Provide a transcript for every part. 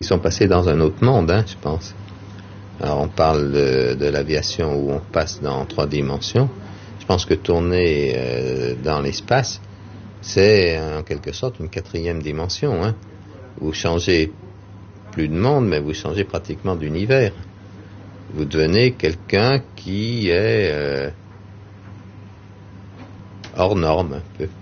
sont passés dans un autre monde, hein, je pense. Alors on parle de l'aviation où on passe dans 3 dimensions. Je pense que tourner dans l'espace, c'est en quelque sorte une 4e dimension. Hein. Vous changez plus de monde, mais vous changez pratiquement d'univers. Vous devenez quelqu'un qui est hors norme un peu.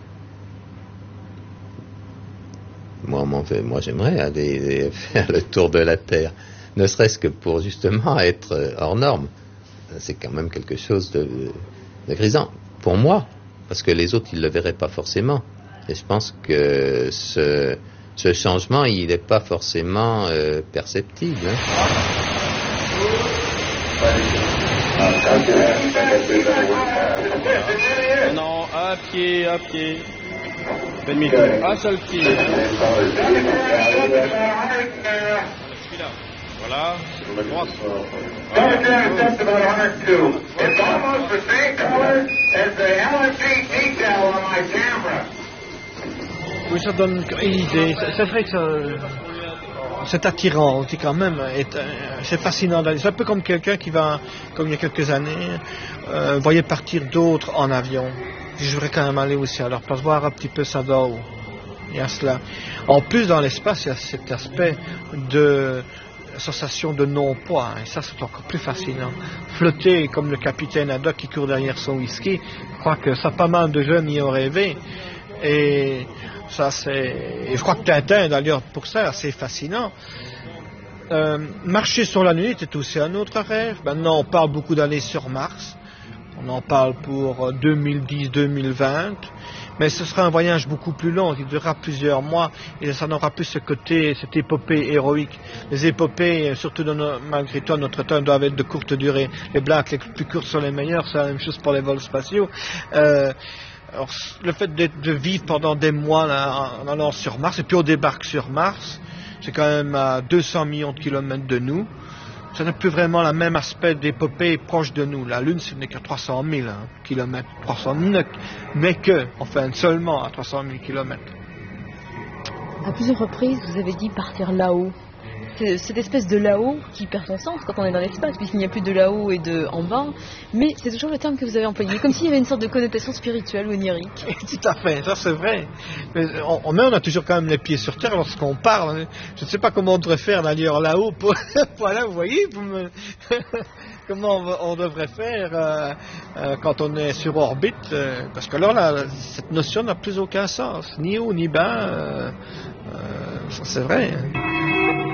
Moi j'aimerais aller faire le tour de la Terre, ne serait-ce que pour justement être hors norme. C'est quand même quelque chose de grisant pour moi, parce que les autres ils le verraient pas forcément. Et je pense que ce changement il n'est pas forcément perceptible. Hein. Non, à pied. Demi-tour. Un seul pied. Celui-là. Voilà. Droite. That's about 102. It's almost the same color as the LFP decal on my camera. Oui, ça donne une idée. C'est vrai que c'est attirant aussi quand même. C'est fascinant. C'est un peu comme quelqu'un qui va, comme il y a quelques années, voyait partir d'autres en avion. Je voudrais quand même aller aussi à leur place, voir un petit peu ça d'en haut. Il y a cela. En plus, dans l'espace, il y a cet aspect de sensation de non-poids. Et ça, c'est encore plus fascinant. Flotter comme le capitaine Haddock qui court derrière son whisky, je crois que ça, pas mal de jeunes y ont rêvé. Et ça, je crois que Tintin, d'ailleurs, pour ça, assez fascinant. Marcher sur la Lune était aussi un autre rêve. Maintenant, on parle beaucoup d'aller sur Mars. On en parle pour 2010-2020. Mais ce sera un voyage beaucoup plus long. Il durera plusieurs mois. Et ça n'aura plus ce côté, cette épopée héroïque. Les épopées, surtout malgré tout, notre temps, doivent être de courte durée. Les blagues les plus courtes sont les meilleures. C'est la même chose pour les vols spatiaux. Alors, le fait de vivre pendant des mois là, en allant sur Mars, et puis on débarque sur Mars, c'est quand même à 200 millions de kilomètres de nous. Ça n'a plus vraiment le même aspect d'épopée proche de nous. La Lune, ce n'est qu'à 300 000 kilomètres. 300 000, mais enfin seulement à 300 000 kilomètres. À plusieurs reprises, vous avez dit partir là-haut. C'est cette espèce de là-haut qui perd son sens quand on est dans l'espace, puisqu'il n'y a plus de là-haut et de en bas. Mais c'est toujours le terme que vous avez employé, comme s'il y avait une sorte de connotation spirituelle ou onirique. Tout à fait, ça c'est vrai. Mais on a toujours quand même les pieds sur terre lorsqu'on parle. Je ne sais pas comment on devrait faire d'ailleurs là-haut. Voilà, vous voyez, comment on devrait faire quand on est sur orbite. Parce que alors là, cette notion n'a plus aucun sens. Ni haut ni bas, ça c'est vrai.